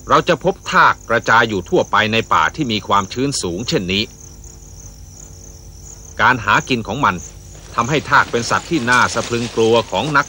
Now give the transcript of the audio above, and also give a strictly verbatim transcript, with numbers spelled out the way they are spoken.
เราจะพบทากกระจายอยู่ทั่วไปในป่าที่มีความชื้นสูงเช่นนี้การหากินของมันทำให้ทากเป็นสัตว์ที่น่าสะพรึงกลัวของนัก